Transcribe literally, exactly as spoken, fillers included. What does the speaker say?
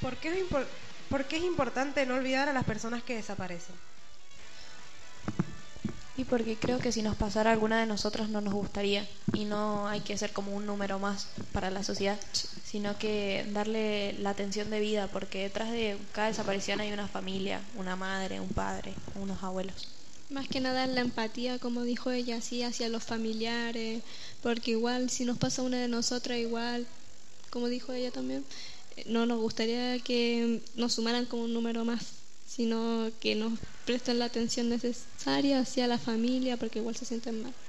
¿Por qué es, impor- por qué es importante no olvidar a las personas que desaparecen? Y porque creo que si nos pasara alguna de nosotras no nos gustaría, y no hay que ser como un número más para la sociedad, sino que darle la atención de vida, porque detrás de cada desaparición hay una familia, una madre, un padre, unos abuelos. Más que nada la empatía, como dijo ella, sí, hacia los familiares, porque igual si nos pasa una de nosotras, igual, como dijo ella también, eh, no nos gustaría que nos sumaran como un número más, sino que nos presten la atención necesaria hacia la familia, porque igual se sienten mal.